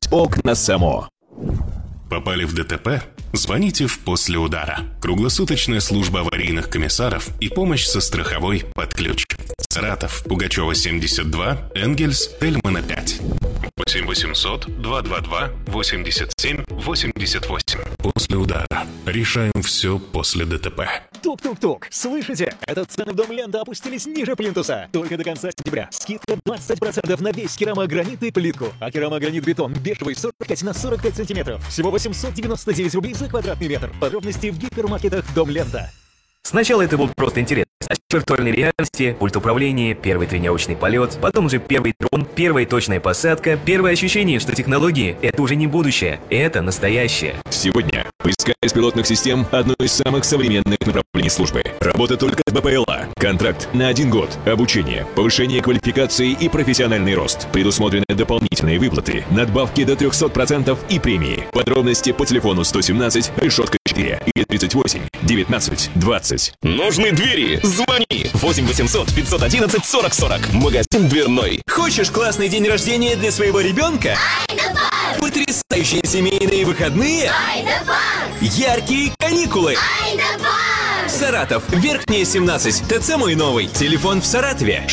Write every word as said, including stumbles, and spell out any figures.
окна САМО. Попали в ДТП? Звоните в «После удара». Круглосуточная служба аварийных комиссаров и помощь со страховой под ключ. Саратов, Пугачева, семьдесят два, Энгельс, Тельмана, пять. восемь восемьсот два два два восемьдесят семь восемьдесят восемь. «После удара». Решаем все после ДТП. Тук-тук-тук. Слышите? Этот цены в Дом Лента опустились ниже плинтуса. Только до конца сентября. Скидка двадцать процентов на весь керамогранит и плитку. А керамогранит-бетон бежевый сорок пять на сорок пять сантиметров. Всего восемьсот девяносто девять рублей за квадратный метр. Подробности в гипермаркетах Дом Лента. Сначала это был просто интерес. А в виртуальной реальности, пульт управления, первый тренировочный полет, потом уже первый дрон, первая точная посадка, первое ощущение, что технологии — это уже не будущее, это настоящее. Сегодня поиска беспилотных систем – одно из самых современных направлений службы. Работа только с БПЛА. Контракт на один год. Обучение, повышение квалификации и профессиональный рост. Предусмотрены дополнительные выплаты, надбавки до трехсот процентов и премии. Подробности по телефону сто семнадцать, решетка четыре и тридцать восемь девятнадцать двадцать. Нужны двери? Звони! восемь восемьсот пятьсот одиннадцать сорок сорок. Магазин дверной. Хочешь классный день рождения для своего ребенка? Айда-парк! Потрясающие семейные выходные? Айда-парк! Яркие каникулы? Айда-парк! Саратов, Верхняя, семнадцать, ТЦ «Мой новый». Телефон в Саратове